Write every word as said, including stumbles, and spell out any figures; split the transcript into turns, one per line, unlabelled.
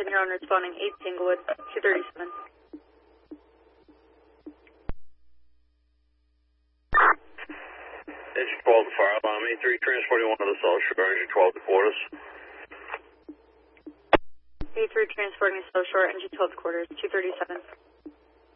Hero and responding eight Singlewood, two thirty-seven.
Engine twelve to fire alarm, E three transporting one to the South Shore, engine twelve to quarters.
E three transporting South Shore, engine twelve to quarters, two thirty-seven.